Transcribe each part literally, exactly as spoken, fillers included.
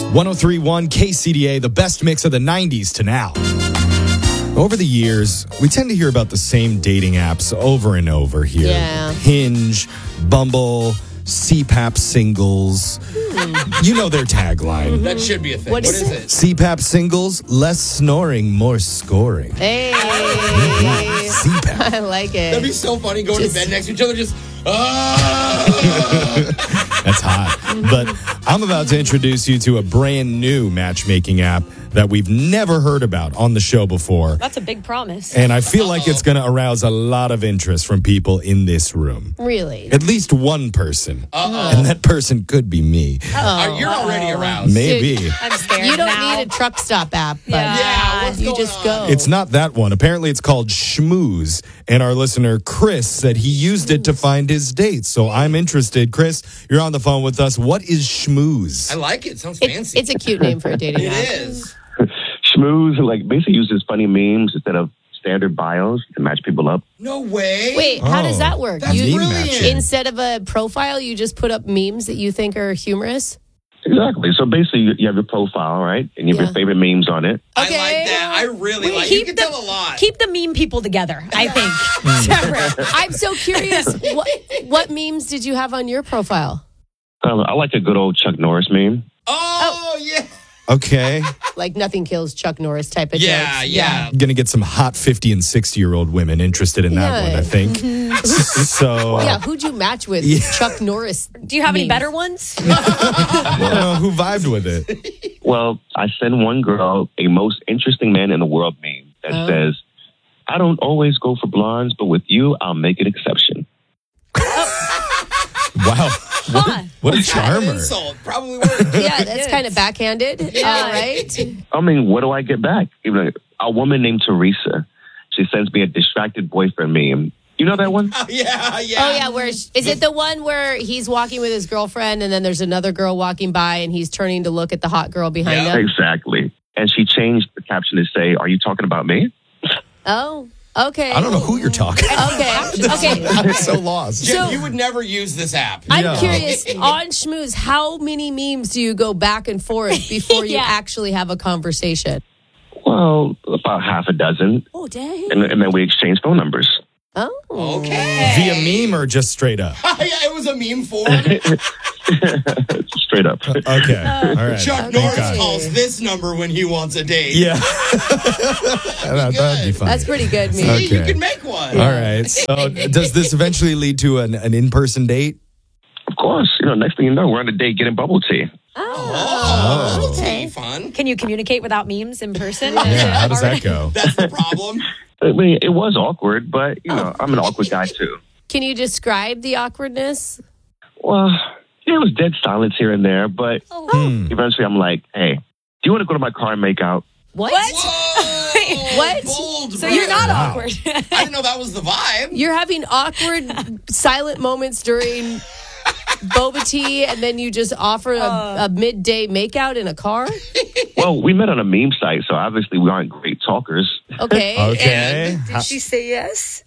one oh three point one K C D A, the best mix of the nineties to now. Over the years, we tend to hear about the same dating apps over and over here. Yeah. Hinge, Bumble, C PAP Singles. Hmm. You know their tagline. That should be a thing. What What is is it? it? C PAP Singles, less snoring, more scoring. Hey. C PAP. I like it. That'd be so funny going Just- to bed next to each other, just, ah! That's hot. But I'm about to introduce you to a brand new matchmaking app that we've never heard about on the show before. That's a big promise. And I feel like it's going to arouse a lot of interest from people in this room. Really? At least one person. Uh-oh. And that person could be me. Uh, You're already aroused. Maybe. I'm scared You don't now. need a truck stop app, but Yeah. Yeah, what's you going just on? go. It's not that one. Apparently, it's called Schmooze. And our listener, Chris, said he used it to find his dates. So I'm interested. Chris, you're on the phone with us. What is Schmooze? I like it. Sounds It- fancy. it's a cute name for a dating It app. is. Schmooze, like, basically uses funny memes instead of standard bios to match people up. No way. Wait, how Oh, does that work? That's You, Meme brilliant. matching. instead of a profile, you just put up memes that you think are humorous? Exactly. So basically, you you have your profile, right? And you have Yeah. your favorite memes on it. I Okay. like that. I really Wait, like it. You keep can the- tell a lot. Keep the meme people together, I think. Separate. I'm so curious. what, what memes did you have on your profile? Um, I like a good old Chuck Norris meme. oh, yeah. Okay. Like nothing kills Chuck Norris type of Yeah, jokes. yeah. Going to get some hot fifty and sixty year old women interested in that Yeah. one, I think. So, Yeah, who'd you match with? Yeah. Chuck Norris. Do you have any memes. better ones? I don't know who vibed with it. Well, I send one girl a most interesting man in the world meme that Oh. says, I don't always go for blondes, but with you, I'll make an exception. Wow. Huh. What a An charmer. insult. Probably worked. Yeah, that's kind of backhanded. Yeah. All right. I mean, what do I get back? Even a, a woman named Teresa, she sends me a distracted boyfriend meme. You know that one? Oh, yeah, yeah. Oh, yeah. Where is it the one where he's walking with his girlfriend and then there's another girl walking by and he's turning to look at the hot girl behind Yeah. him? Exactly. And she changed the caption to say, are you talking about me? Oh, okay. I don't know who you're talking. Okay. Okay. I'm so lost. Jen, So- you would never use this app. I'm Yeah. curious, on Schmooze, how many memes do you go back and forth before you Yeah. actually have a conversation? Well, about half a dozen. Oh, dang. And, and then we exchange phone numbers. Oh. Okay. Via meme or just straight up? yeah, it was a meme form. Straight up. Okay. All right. Chuck Thank Norris God. calls this number when he wants a date. Yeah. that, that'd be funny. That's pretty good, See, meme. you Okay. can make one. All right. So, does this eventually lead to an, an in-person date? Of course. You know, next thing you know, we're on a date getting bubble tea. Oh, Oh. okay. Fun. Can you communicate without memes in person? Yeah. How does that go? That's the problem. I mean, it was awkward, but, you know, I'm an awkward guy, too. Can you describe the awkwardness? Well, yeah, it was dead silence here and there, but Hmm. eventually I'm like, hey, do you want to go to my car and make out? What? Whoa, What? Bold, So you're not Wow. awkward. I didn't know that was the vibe. You're having awkward silent moments during boba tea and then you just offer a, Uh. a midday makeout in a car? Well, we met on a meme site, so obviously we aren't great talkers. Okay. Okay. Did she say yes?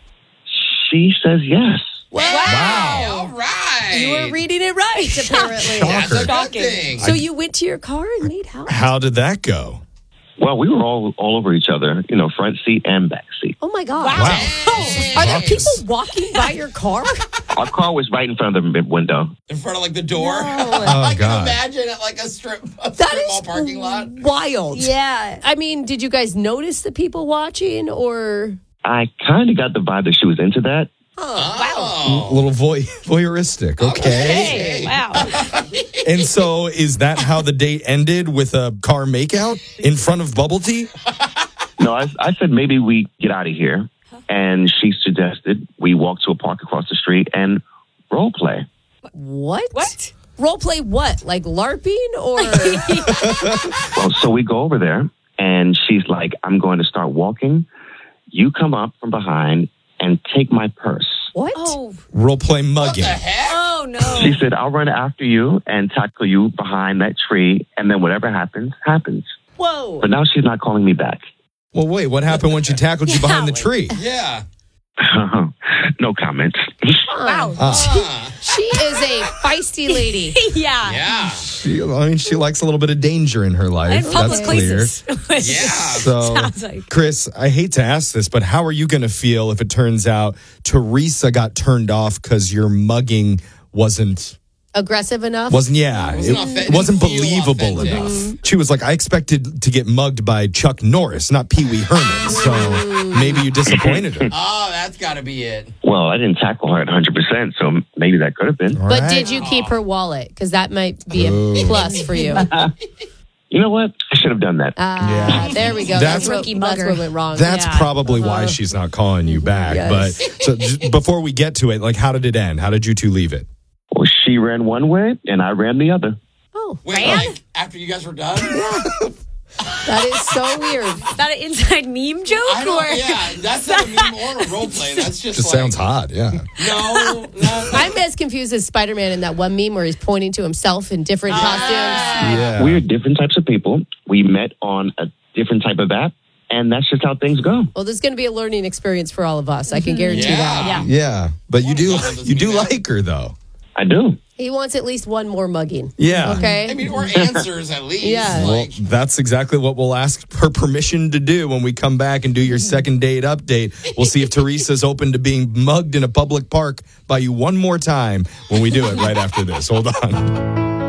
She says yes. Wow. All right. You were reading it right, apparently. That's a good Shocking. thing. So you went to your car and made out? How did that go? Well, we were all all over each other, you know, front seat and back seat. Oh, my God. Wow. Hey. Are there people walking by your car? Our car was right in front of the window. In front of like the door. Oh, I can God. imagine at like a strip, a That strip mall is parking lot. wild. Yeah. I mean, did you guys notice the people watching or? I kind of got the vibe that she was into that. Oh. A little voy- voyeuristic. Okay. Hey, wow. And so is that how the date ended, with a car makeout in front of bubble tea? No, I, I said maybe we get out of here. And she suggested we walk to a park across the street and role play. What? What? Role play what? Like LARPing or? Well, so we go over there and she's like, I'm going to start walking. You come up from behind and take my purse. What? Oh, Role play What mugging. the heck? oh no. She said, I'll run after you and tackle you behind that tree. And then whatever happens, happens. Whoa. But now she's not calling me back. Well, wait, what happened when she tackled you behind the tree? Yeah. No comment. Wow. Ah. Huh. She is a feisty lady. yeah. Yeah. She, I mean, she likes a little bit of danger in her life. And public That's clear. places. Yeah. So, Sounds like. Chris, I hate to ask this, but how are you going to feel if it turns out Teresa got turned off because your mugging wasn't Aggressive enough? wasn't yeah Wasn't it, authentic. it wasn't Didn't feel believable authentic. enough. She was like, I expected to get mugged by Chuck Norris, not Pee Wee Herman. So maybe you disappointed her. Oh, that's got to be it. Well, I didn't tackle her at one hundred percent, so maybe that could have been. All But right. did you keep her wallet? Because that might be a Ooh. plus for you. You know what? I should have done that. Ah, Yeah. there we go. That's- That's, Rookie what, that's mugger. what went wrong. That's Yeah. probably why she's not calling you back. Yes. But so j- before we get to it, like, how did it end? How did you two leave it? Well, she ran one way, and I ran the other. Oh, Wait, Ran? like, after you guys were done? that is so weird. Is that an inside meme joke? I don't, or? yeah, that's not a meme or a role play. That's just, Just like, sounds hot. Yeah. No, no. I'm as confused as Spider-Man in that one meme where he's pointing to himself in different costumes. Yeah. We're different types of people. We met on a different type of app, and that's just how things go. Well, this is going to be a learning experience for all of us. I can guarantee Yeah. that. Yeah. Yeah. But you do Doesn't you do mean that. like her though. I do. He wants at least one more mugging. Yeah. Okay. I mean, or answers at least. Yeah. Well, Like, that's exactly what we'll ask her permission to do when we come back and do your second date update. We'll see if Teresa's open to being mugged in a public park by you one more time when we do it right after this. Hold on.